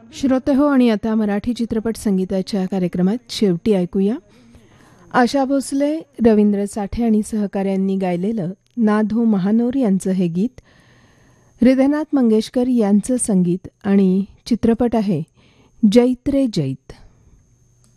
श्रोतेहो, आणि आता मराठी चित्रपट संगीताच्या कार्यक्रमात शेवटी ऐकूया आशा भोसले, रवींद्र साठे आणि सहकाऱ्यांनी गायलेलं नाधो महानोर यांचं हे गीत. हृदयनाथ मंगेशकर यांचं संगीत आणि चित्रपट आहे जैत रे जैत.